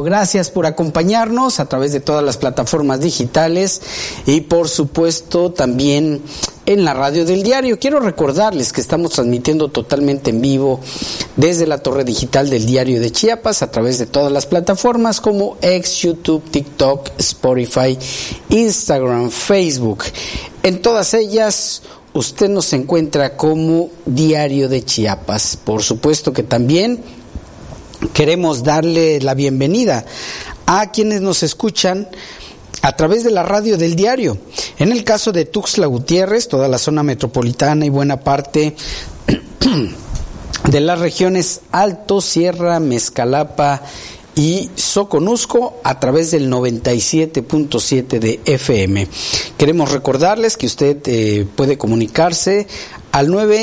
gracias por acompañarnos a través de todas las plataformas digitales y por supuesto también en la radio del diario. Quiero recordarles que estamos transmitiendo totalmente en vivo desde la torre digital del Diario de Chiapas a través de todas las plataformas como X, YouTube, TikTok, Spotify, Instagram, Facebook. En todas ellas usted nos encuentra como Diario de Chiapas. Por supuesto que también queremos darle la bienvenida a quienes nos escuchan a través de la radio del diario. En el caso de Tuxtla Gutiérrez, toda la zona metropolitana y buena parte de las regiones Alto, Sierra, Mezcalapa y Soconusco a través del 97.7 de FM. Queremos recordarles que usted puede comunicarse al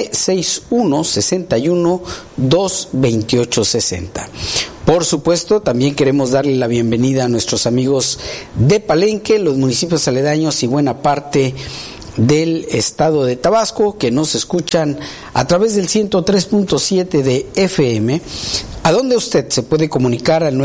961-61-228-60. Por supuesto, también queremos darle la bienvenida a nuestros amigos de Palenque, los municipios aledaños y buena parte del estado de Tabasco, que nos escuchan a través del 103.7 de FM, a donde usted se puede comunicar al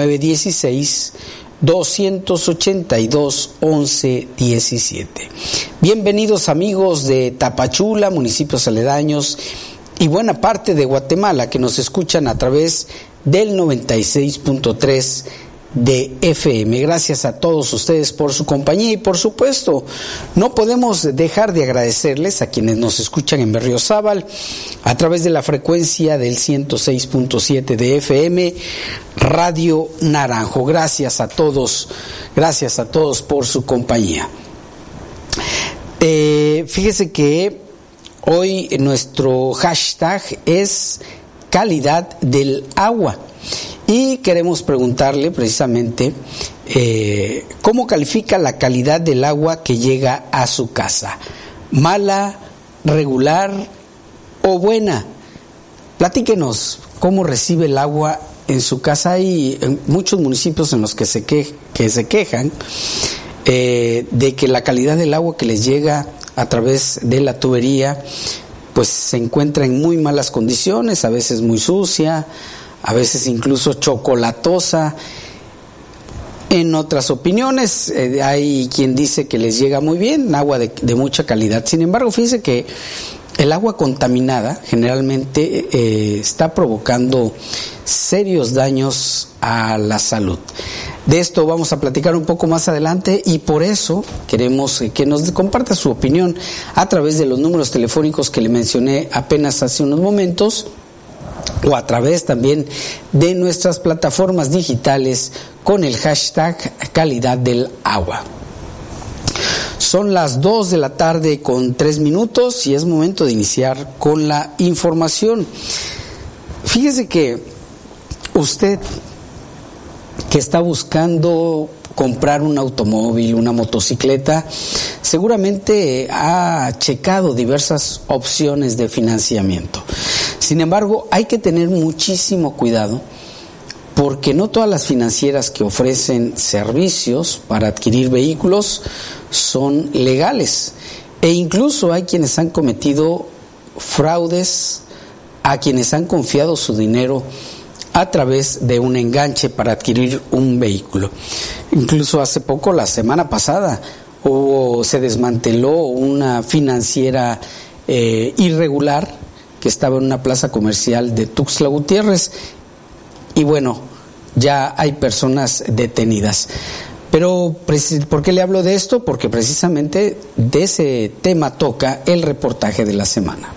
916-282-1117. Bienvenidos amigos de Tapachula, municipios aledaños y buena parte de Guatemala, que nos escuchan a través del 96.3 de FM. Gracias a todos ustedes por su compañía y por supuesto no podemos dejar de agradecerles a quienes nos escuchan en Berriozábal a través de la frecuencia del 106.7 de FM Radio Naranjo. Gracias a todos por su compañía. Fíjese que hoy nuestro hashtag es calidad del agua. Y queremos preguntarle precisamente cómo califica la calidad del agua que llega a su casa. ¿Mala, regular o buena? Platíquenos cómo recibe el agua en su casa. Hay muchos municipios en los que se quejan de que la calidad del agua que les llega a través de la tubería pues se encuentra en muy malas condiciones, a veces muy sucia, a veces incluso chocolatosa. En otras opiniones hay quien dice que les llega muy bien, agua de mucha calidad. Sin embargo, fíjese que el agua contaminada generalmente está provocando serios daños a la salud. De esto vamos a platicar un poco más adelante y por eso queremos que nos comparta su opinión a través de los números telefónicos que le mencioné apenas hace unos momentos, o a través también de nuestras plataformas digitales con el hashtag calidad del agua. Son las 2:03 p.m. y es momento de iniciar con la información. Fíjese que usted que está buscando comprar un automóvil, una motocicleta, seguramente ha checado diversas opciones de financiamiento. Sin embargo, hay que tener muchísimo cuidado porque no todas las financieras que ofrecen servicios para adquirir vehículos son legales e incluso hay quienes han cometido fraudes a quienes han confiado su dinero a través de un enganche para adquirir un vehículo. Incluso hace poco, la semana pasada, se desmanteló una financiera irregular que estaba en una plaza comercial de Tuxtla Gutiérrez y bueno, ya hay personas detenidas. Pero, ¿por qué le hablo de esto? Porque precisamente de ese tema toca el reportaje de la semana.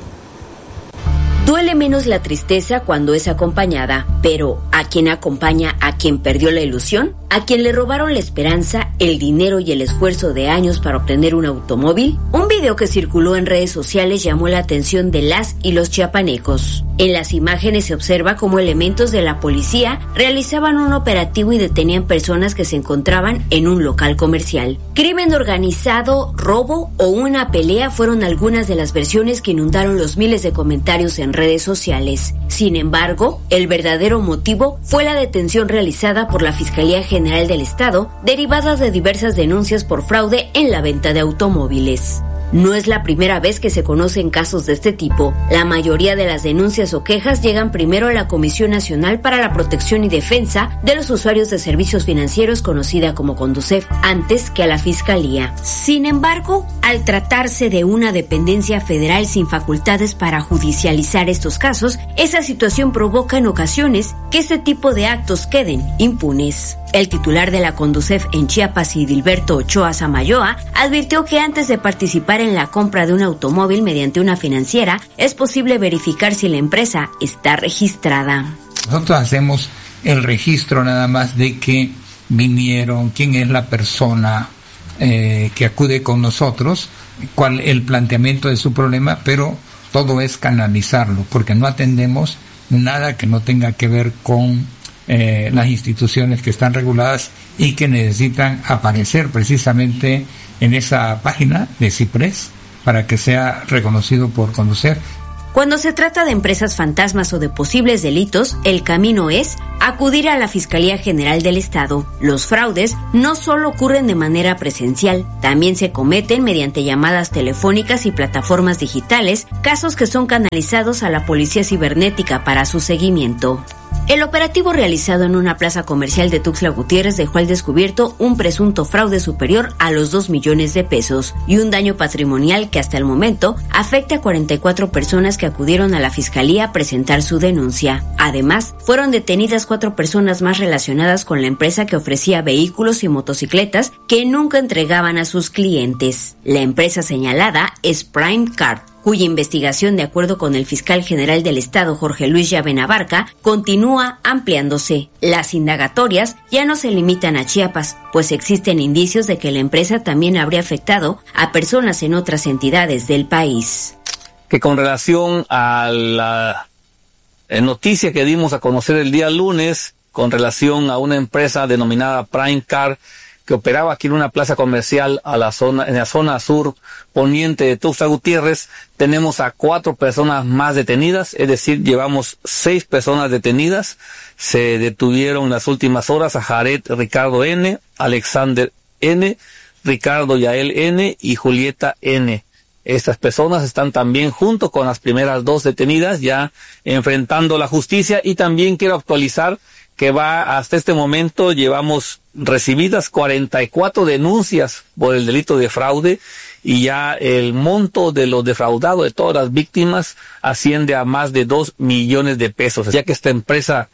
Duele menos la tristeza cuando es acompañada, pero ¿a quién acompaña a quien perdió la ilusión? ¿A quien le robaron la esperanza, el dinero y el esfuerzo de años para obtener un automóvil? Un video que circuló en redes sociales llamó la atención de las y los chiapanecos. En las imágenes se observa cómo elementos de la policía realizaban un operativo y detenían personas que se encontraban en un local comercial. Crimen organizado, robo o una pelea fueron algunas de las versiones que inundaron los miles de comentarios en redes sociales. Sin embargo, el verdadero motivo fue la detención realizada por la Fiscalía General del Estado, derivada de diversas denuncias por fraude en la venta de automóviles. No es la primera vez que se conocen casos de este tipo. La mayoría de las denuncias o quejas llegan primero a la Comisión Nacional para la Protección y Defensa de los Usuarios de Servicios Financieros, conocida como Conducef, antes que a la Fiscalía. Sin embargo, al tratarse de una dependencia federal sin facultades para judicializar estos casos, esa situación provoca en ocasiones que este tipo de actos queden impunes. El titular de la Conducef en Chiapas, Idilberto Ochoa Samayoa, advirtió que antes de participar en la compra de un automóvil mediante una financiera, es posible verificar si la empresa está registrada. Nosotros hacemos el registro nada más de que vinieron, quién es la persona que acude con nosotros, cuál el planteamiento de su problema, pero todo es canalizarlo, porque no atendemos nada que no tenga que ver con las instituciones que están reguladas y que necesitan aparecer precisamente en esa página de CIPRES para que sea reconocido por Conducef. Cuando se trata de empresas fantasmas o de posibles delitos, el camino es acudir a la Fiscalía General del Estado. Los fraudes no solo ocurren de manera presencial, también se cometen mediante llamadas telefónicas y plataformas digitales, casos que son canalizados a la Policía Cibernética para su seguimiento. El operativo realizado en una plaza comercial de Tuxtla Gutiérrez dejó al descubierto un presunto fraude superior a los 2 millones de pesos y un daño patrimonial que hasta el momento afecta a 44 personas que acudieron a la Fiscalía a presentar su denuncia. Además, fueron detenidas 4 personas más relacionadas con la empresa que ofrecía vehículos y motocicletas que nunca entregaban a sus clientes. La empresa señalada es Prime Car, cuya investigación, de acuerdo con el fiscal general del Estado, Jorge Luis Llave Navarca, continúa ampliándose. Las indagatorias ya no se limitan a Chiapas, pues existen indicios de que la empresa también habría afectado a personas en otras entidades del país. Que con relación a la noticia que dimos a conocer el día lunes, con relación a una empresa denominada Prime Car, que operaba aquí en una plaza comercial en la zona sur poniente de Tuxtla Gutiérrez, tenemos a 4 personas más detenidas, es decir, llevamos 6 personas detenidas. Se detuvieron en las últimas horas a Jared Ricardo N., Alexander N., Ricardo Yael N. y Julieta N. Estas personas están también junto con las primeras 2 detenidas ya enfrentando la justicia, y también quiero actualizar que hasta este momento llevamos recibidas 44 denuncias por el delito de fraude, y ya el monto de los defraudados de todas las víctimas asciende a más de 2 millones de pesos. Ya que esta empresa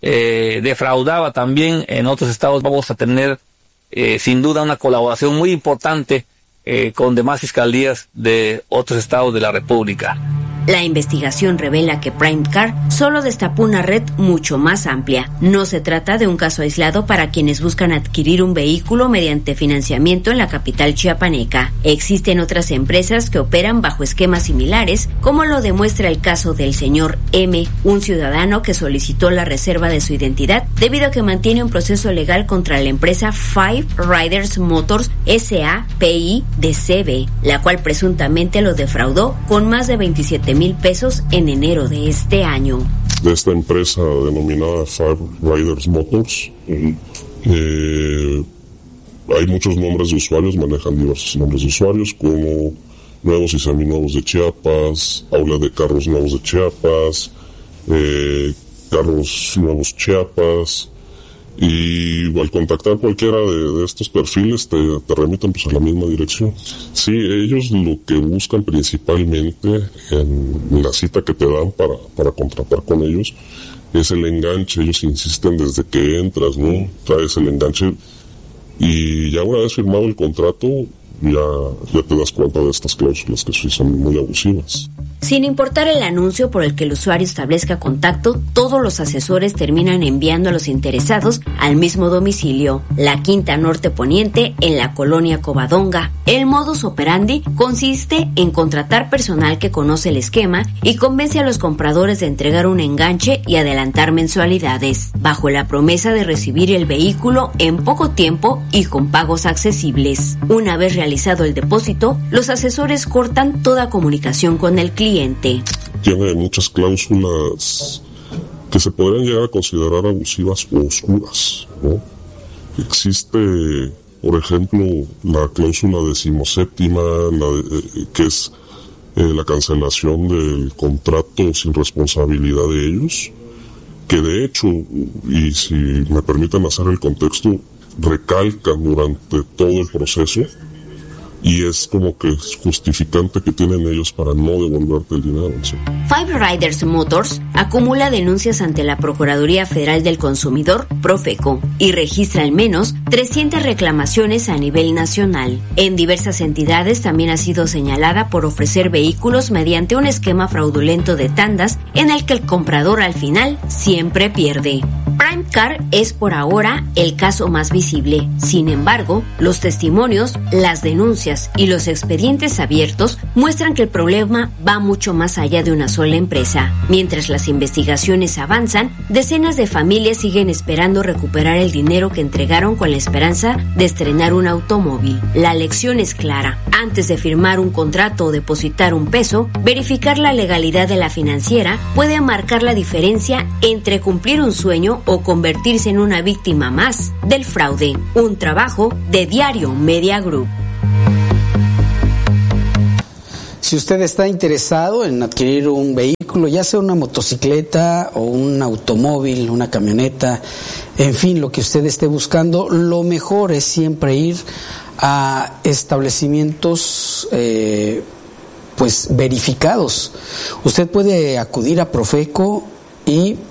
defraudaba también en otros estados, vamos a tener sin duda una colaboración muy importante con demás fiscalías de otros estados de la República. La investigación revela que Prime Car solo destapó una red mucho más amplia. No se trata de un caso aislado para quienes buscan adquirir un vehículo mediante financiamiento en la capital chiapaneca. Existen otras empresas que operan bajo esquemas similares, como lo demuestra el caso del señor M., un ciudadano que solicitó la reserva de su identidad debido a que mantiene un proceso legal contra la empresa Five Riders Motors S.A.P.I. de CB, la cual presuntamente lo defraudó con más de 27,000 pesos en enero de este año. De esta empresa denominada Five Riders Motors, hay muchos nombres de usuarios, manejan diversos nombres de usuarios como Nuevos y Seminuevos de Chiapas, Aula de Carros Nuevos de Chiapas, Carros Nuevos Chiapas, y al contactar cualquiera de estos perfiles te remiten pues a la misma dirección. Sí, ellos lo que buscan principalmente en la cita que te dan para contratar con ellos es el enganche. Ellos insisten desde que entras, ¿no? Traes el enganche y ya una vez firmado el contrato ya te das cuenta de estas cláusulas que sí son muy abusivas. Sin importar el anuncio por el que el usuario establezca contacto, todos los asesores terminan enviando a los interesados al mismo domicilio, la Quinta Norte Poniente, en la colonia Covadonga. El modus operandi consiste en contratar personal que conoce el esquema y convence a los compradores de entregar un enganche y adelantar mensualidades, bajo la promesa de recibir el vehículo en poco tiempo y con pagos accesibles. Una vez realizado el depósito, los asesores cortan toda comunicación con el cliente. Tiene muchas cláusulas que se podrían llegar a considerar abusivas o oscuras, ¿no? Existe por ejemplo, la cláusula 17ª, que es la cancelación del contrato sin responsabilidad de ellos, que de hecho, y si me permiten hacer el contexto, recalcan durante todo el proceso, y es como que es justificante que tienen ellos para no devolverte el dinero. ¿Sí? Five Riders Motors acumula denuncias ante la Procuraduría Federal del Consumidor, Profeco, y registra al menos 300 reclamaciones a nivel nacional. En diversas entidades también ha sido señalada por ofrecer vehículos mediante un esquema fraudulento de tandas en el que el comprador al final siempre pierde. Prime Car es por ahora el caso más visible. Sin embargo, los testimonios, las denuncias y los expedientes abiertos muestran que el problema va mucho más allá de una sola empresa. Mientras las investigaciones avanzan, decenas de familias siguen esperando recuperar el dinero que entregaron con la esperanza de estrenar un automóvil. La lección es clara. Antes de firmar un contrato o depositar un peso, verificar la legalidad de la financiera puede marcar la diferencia entre cumplir un sueño o convertirse en una víctima más del fraude. Un trabajo de Diario Media Group. Si usted está interesado en adquirir un vehículo, ya sea una motocicleta o un automóvil, una camioneta, en fin, lo que usted esté buscando, lo mejor es siempre ir a establecimientos pues verificados. Usted puede acudir a Profeco y